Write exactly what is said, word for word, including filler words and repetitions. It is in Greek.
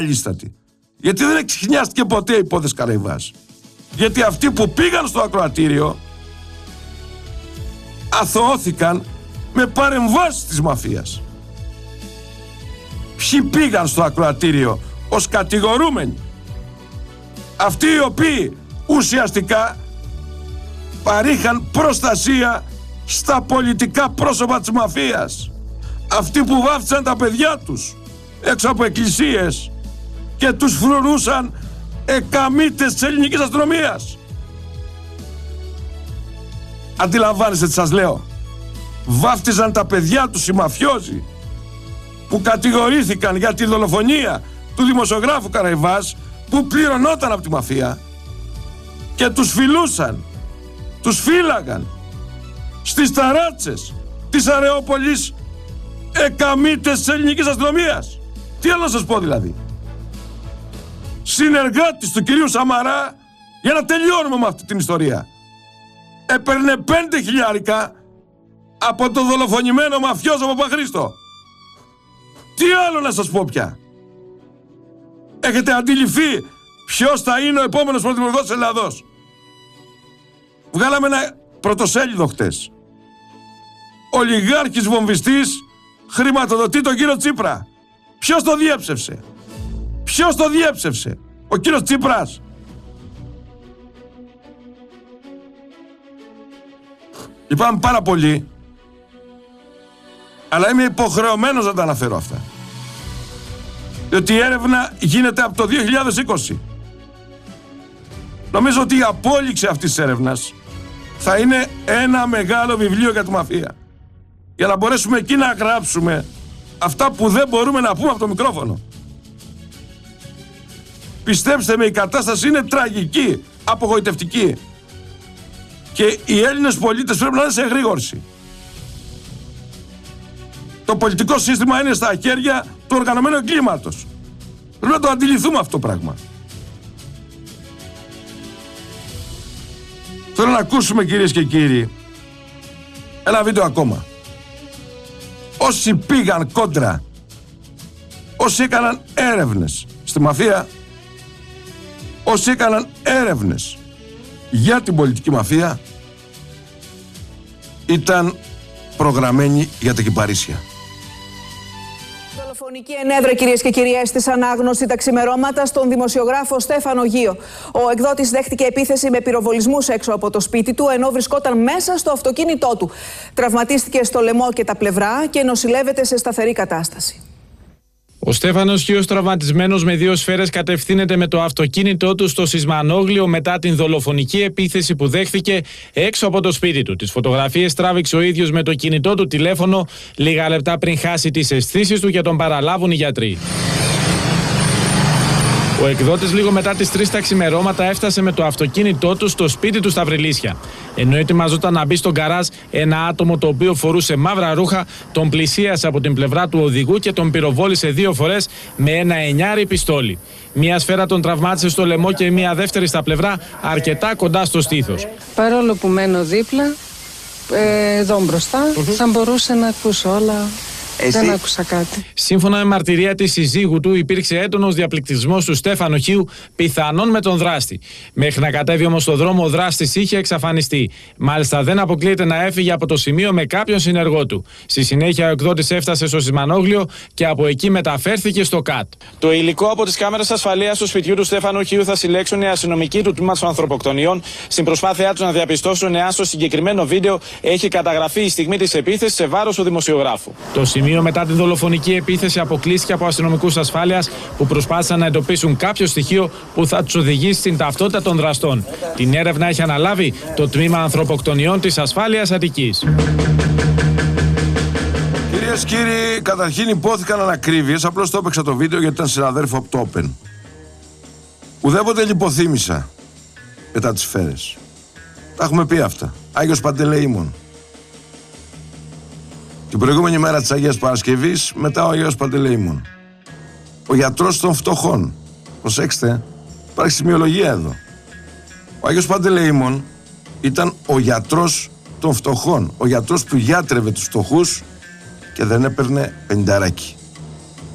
λίστατη. Γιατί δεν εξηχνιάστηκε ποτέ η υπόθεση Καραϊβάς. Γιατί αυτοί που πήγαν στο ακροατήριο αθωώθηκαν με παρεμβάσεις της μαφίας. Ποιοι πήγαν στο ακροατήριο ως κατηγορούμενοι? Αυτοί οι οποίοι ουσιαστικά παρήχαν προστασία στα πολιτικά πρόσωπα της μαφίας. Αυτοί που βάφτισαν τα παιδιά τους έξω από εκκλησίες και τους φρουρούσαν εκαμίτες της ελληνικής αστυνομίας. Αντιλαμβάνεστε τι σας λέω? Βάφτιζαν τα παιδιά τους οι μαφιόζοι που κατηγορήθηκαν για τη δολοφονία του δημοσιογράφου Καραϊβάς, που πληρωνόταν από τη μαφία, και τους φιλούσαν, τους φύλαγαν στις ταράτσες της Αρεόπολης εκαμίτες της ελληνικής αστυνομίας. Τι άλλο να σας πω δηλαδή? Συνεργάτης του κυρίου Σαμαρά, για να τελειώνουμε με αυτή την ιστορία, έπαιρνε πέντε χιλιάρικα από το δολοφονημένο μαφιόζο Παπαχρήστο. Τι άλλο να σας πω πια? Έχετε αντιληφθεί ποιος θα είναι ο επόμενος πρωθυπουργός της Ελλάδος? Βγάλαμε ένα πρωτοσέλιδο χτες. Ολιγάρχης βομβιστής χρηματοδοτεί τον κύριο Τσίπρα. Ποιος το διέψευσε? Ποιος το διέψευσε? Ο κύριος Τσίπρας. Λυπάμαι πάρα πολύ, αλλά είμαι υποχρεωμένος να τα αναφέρω αυτά. Διότι η έρευνα γίνεται από το δύο χιλιάδες είκοσι. Νομίζω ότι η απόλυξη αυτής της έρευνας θα είναι ένα μεγάλο βιβλίο για τη μαφία. Για να μπορέσουμε εκεί να γράψουμε αυτά που δεν μπορούμε να πούμε από το μικρόφωνο. Πιστέψτε με, η κατάσταση είναι τραγική, απογοητευτική. Και οι Έλληνες πολίτες πρέπει να είναι σε εγρήγορση. Το πολιτικό σύστημα είναι στα χέρια του οργανωμένου εγκλήματος. Πρέπει να το αντιληφθούμε αυτό το πράγμα. Θέλω να ακούσουμε, κυρίες και κύριοι, ένα βίντεο ακόμα. Όσοι πήγαν κόντρα, όσοι έκαναν έρευνες στη μαφία, όσοι έκαναν έρευνες για την πολιτική μαφία, ήταν προγραμμένοι για τα κυπαρίσια. Δολοφονική ενέδρα, κυρίες και κύριοι, έστησαν ανάγνωση τα ξημερώματα στον δημοσιογράφο Στέφανο Γείο. Ο εκδότης δέχτηκε επίθεση με πυροβολισμούς έξω από το σπίτι του, ενώ βρισκόταν μέσα στο αυτοκίνητό του. Τραυματίστηκε στο λαιμό και τα πλευρά και νοσηλεύεται σε σταθερή κατάσταση. Ο Στέφανος Γείος, τραυματισμένος με δύο σφαίρες, κατευθύνεται με το αυτοκίνητό του στο Σισμανόγλιο μετά την δολοφονική επίθεση που δέχθηκε έξω από το σπίτι του. Τις φωτογραφίες τράβηξε ο ίδιος με το κινητό του τηλέφωνο λίγα λεπτά πριν χάσει τις αισθήσεις του και τον παραλάβουν οι γιατροί. Ο εκδότης λίγο μετά τις τρεις τα ξημερώματα έφτασε με το αυτοκίνητό του στο σπίτι του στα Βρυλίσια. Ενώ ετοιμαζόταν να μπει στον γκαράζ, ένα άτομο το οποίο φορούσε μαύρα ρούχα τον πλησίασε από την πλευρά του οδηγού και τον πυροβόλησε δύο φορές με ένα εννιάρι πιστόλι. Μία σφαίρα τον τραυμάτισε στο λαιμό και μία δεύτερη στα πλευρά, αρκετά κοντά στο στήθος. Παρόλο που μένω δίπλα, ε, εδώ μπροστά, mm-hmm. θα μπορούσα να ακούσω όλα. Εσύ... Δεν άκουσα κάτι. Σύμφωνα με μαρτυρία της συζύγου του, υπήρξε έντονος διαπληκτισμός του Στέφανο Γείου, πιθανόν με τον δράστη. Μέχρι να κατέβει όμως στο δρόμο, ο δράστης είχε εξαφανιστεί. Μάλιστα, δεν αποκλείεται να έφυγε από το σημείο με κάποιον συνεργό του. Στη συνέχεια, ο εκδότης έφτασε στο Σισμανόγλιο και από εκεί μεταφέρθηκε στο ΚΑΤ. Το υλικό από τις κάμερες ασφαλείας του σπιτιού του Στέφανου Γείου θα συλλέξουν οι αστυνομικοί του τμήματος ανθρωποκτονιών στην προσπάθειά τους να διαπιστώσουν εάν στο συγκεκριμένο βίντεο έχει καταγραφεί η στιγμή της επίθεσης σε βάρος του δημοσιογράφου. Το σημείο μετά την δολοφονική επίθεση αποκλείστηκε από αστυνομικούς ασφάλειας που προσπάθησαν να εντοπίσουν κάποιο στοιχείο που θα τους οδηγήσει στην ταυτότητα των δραστών. Την έρευνα έχει αναλάβει το τμήμα ανθρωποκτονιών της ασφάλειας Αττικής. Κυρίες και κύριοι, καταρχήν υπόθηκαν ανακρίβειες. Απλώς το έπαιξα το βίντεο γιατί ήταν συναδέρφο από το Open. Ουδέποτε λιποθύμησα μετά τις σφαίρες. Τα έχουμε πει αυτά. Άγιος Παντελεήμων. Την προηγούμενη μέρα της Αγίας Παρασκευής, μετά ο Αγίος Παντελεήμων. Ο γιατρός των φτωχών. Προσέξτε, υπάρχει σημειολογία εδώ. Ο Αγίος Παντελεήμων ήταν ο γιατρός των φτωχών. Ο γιατρός που γιάτρευε τους φτωχούς και δεν έπαιρνε πενηνταράκι.